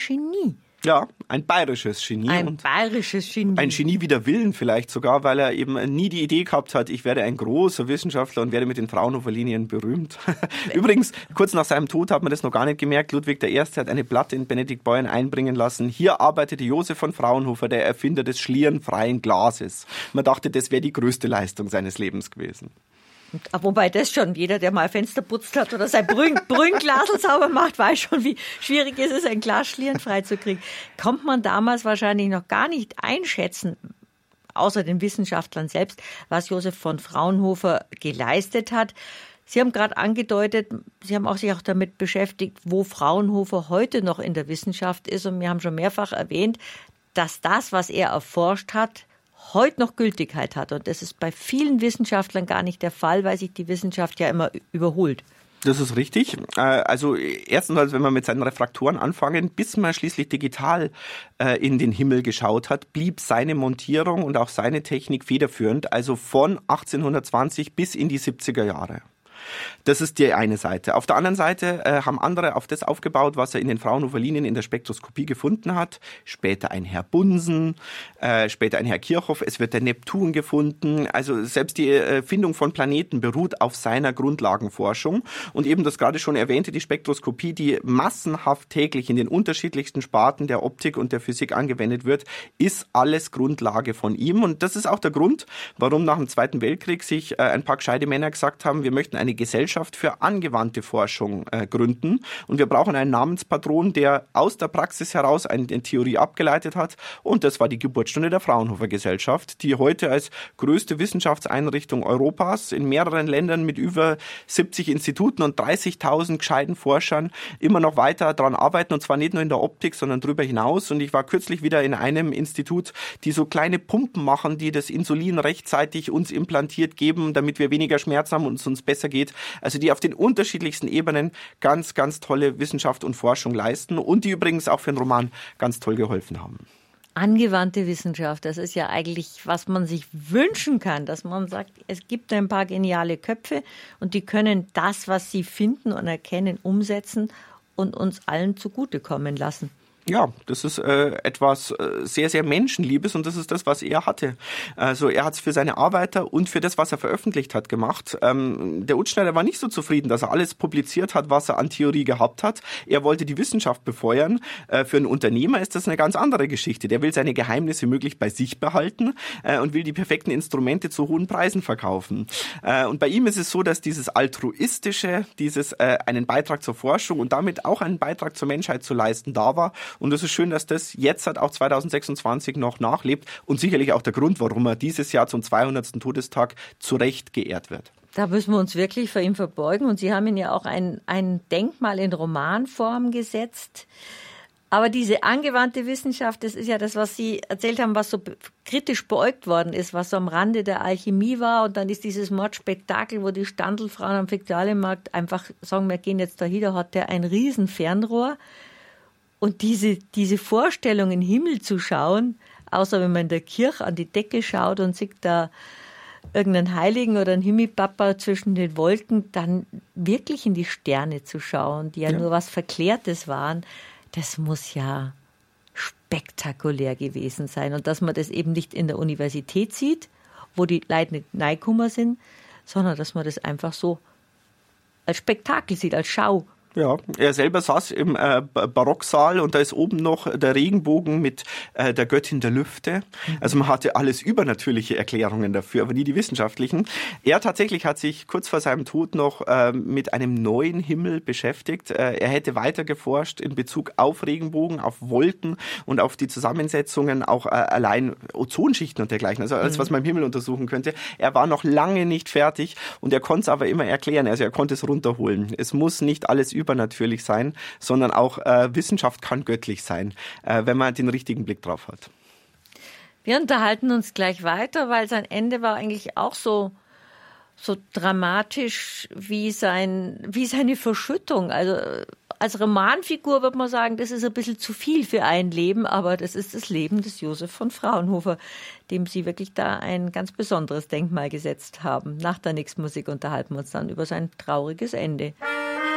Genie. Ja, ein bayerisches Genie. Ein bayerisches Genie. Ein Genie wider Willen vielleicht sogar, weil er eben nie die Idee gehabt hat, ich werde ein großer Wissenschaftler und werde mit den Fraunhofer-Linien berühmt. Übrigens, kurz nach seinem Tod hat man das noch gar nicht gemerkt. Ludwig I. hat eine Platte in Benedikt Beuern einbringen lassen. Hier arbeitete Josef von Fraunhofer, der Erfinder des schlierenfreien Glases. Man dachte, das wäre die größte Leistung seines Lebens gewesen. Wobei das schon, jeder, der mal Fenster putzt hat oder sein Brünglasel sauber macht, weiß schon, wie schwierig es ist, ein Glas schlierenfrei zu kriegen. Kommt man damals wahrscheinlich noch gar nicht einschätzen, außer den Wissenschaftlern selbst, was Josef von Fraunhofer geleistet hat. Sie haben gerade angedeutet, Sie haben sich auch damit beschäftigt, wo Fraunhofer heute noch in der Wissenschaft ist. Und wir haben schon mehrfach erwähnt, dass das, was er erforscht hat, heute noch Gültigkeit hat. Und das ist bei vielen Wissenschaftlern gar nicht der Fall, weil sich die Wissenschaft ja immer überholt. Das ist richtig. Also erstens, wenn wir mit seinen Refraktoren anfangen, bis man schließlich digital in den Himmel geschaut hat, blieb seine Montierung und auch seine Technik federführend, also von 1820 bis in die 70er Jahre. Das ist die eine Seite. Auf der anderen Seite haben andere auf das aufgebaut, was er in den Fraunhofer-Linien in der Spektroskopie gefunden hat. Später ein Herr Bunsen, später ein Herr Kirchhoff. Es wird der Neptun gefunden. Also selbst die Findung von Planeten beruht auf seiner Grundlagenforschung. Und eben das gerade schon erwähnte, die Spektroskopie, die massenhaft täglich in den unterschiedlichsten Sparten der Optik und der Physik angewendet wird, ist alles Grundlage von ihm. Und das ist auch der Grund, warum nach dem Zweiten Weltkrieg sich ein paar gescheite Männer gesagt haben, wir möchten eine Gesellschaft für angewandte Forschung gründen. Und wir brauchen einen Namenspatron, der aus der Praxis heraus eine Theorie abgeleitet hat. Und das war die Geburtsstunde der Fraunhofer Gesellschaft, die heute als größte Wissenschaftseinrichtung Europas in mehreren Ländern mit über 70 Instituten und 30.000 gescheiten Forschern immer noch weiter daran arbeiten. Und zwar nicht nur in der Optik, sondern darüber hinaus. Und ich war kürzlich wieder in einem Institut, die so kleine Pumpen machen, die das Insulin rechtzeitig uns implantiert geben, damit wir weniger Schmerz haben und es uns besser geht. Also die auf den unterschiedlichsten Ebenen ganz, ganz tolle Wissenschaft und Forschung leisten und die übrigens auch für den Roman ganz toll geholfen haben. Angewandte Wissenschaft, das ist ja eigentlich, was man sich wünschen kann, dass man sagt, es gibt ein paar geniale Köpfe und die können das, was sie finden und erkennen, umsetzen und uns allen zugutekommen lassen. Ja, das ist etwas sehr, sehr Menschenliebes und das ist das, was er hatte. Also er hat es für seine Arbeiter und für das, was er veröffentlicht hat, gemacht. Der Utzschneider war nicht so zufrieden, dass er alles publiziert hat, was er an Theorie gehabt hat. Er wollte die Wissenschaft befeuern. Für einen Unternehmer ist das eine ganz andere Geschichte. Der will seine Geheimnisse möglichst bei sich behalten und will die perfekten Instrumente zu hohen Preisen verkaufen. Und bei ihm ist es so, dass dieses Altruistische, dieses einen Beitrag zur Forschung und damit auch einen Beitrag zur Menschheit zu leisten da war. Und es ist schön, dass das jetzt auch 2026 noch nachlebt und sicherlich auch der Grund, warum er dieses Jahr zum 200. Todestag zu Recht geehrt wird. Da müssen wir uns wirklich vor ihm verbeugen. Und Sie haben ihn ja auch ein Denkmal in Romanform gesetzt. Aber diese angewandte Wissenschaft, das ist ja das, was Sie erzählt haben, was so kritisch beäugt worden ist, was so am Rande der Alchemie war. Und dann ist dieses Mordspektakel, wo die Standelfrauen am Viktualienmarkt einfach sagen, wir gehen jetzt dahin, da hat der ein riesen Fernrohr. Und diese Vorstellung, in den Himmel zu schauen, außer wenn man in der Kirche an die Decke schaut und sieht da irgendeinen Heiligen oder einen Himmelpapa zwischen den Wolken, dann wirklich in die Sterne zu schauen, die ja nur was Verklärtes waren, das muss ja spektakulär gewesen sein. Und dass man das eben nicht in der Universität sieht, wo die Leute nicht reingekommen sind, sondern dass man das einfach so als Spektakel sieht, als Schau. Ja, er selber saß im Barocksaal und da ist oben noch der Regenbogen mit der Göttin der Lüfte. Also man hatte alles übernatürliche Erklärungen dafür, aber nie die wissenschaftlichen. Er tatsächlich hat sich kurz vor seinem Tod noch mit einem neuen Himmel beschäftigt. Er hätte weiter geforscht in Bezug auf Regenbogen, auf Wolken und auf die Zusammensetzungen, auch allein Ozonschichten und dergleichen. Also alles, was man im Himmel untersuchen könnte. Er war noch lange nicht fertig und er konnte es aber immer erklären. Also er konnte es runterholen. Es muss nicht alles übernatürlich sein, sondern auch Wissenschaft kann göttlich sein, wenn man den richtigen Blick drauf hat. Wir unterhalten uns gleich weiter, weil sein Ende war eigentlich auch so dramatisch wie seine Verschüttung. Also als Romanfigur würde man sagen, das ist ein bisschen zu viel für ein Leben, aber das ist das Leben des Josef von Fraunhofer, dem Sie wirklich da ein ganz besonderes Denkmal gesetzt haben. Nach der nächsten Musik unterhalten wir uns dann über sein trauriges Ende.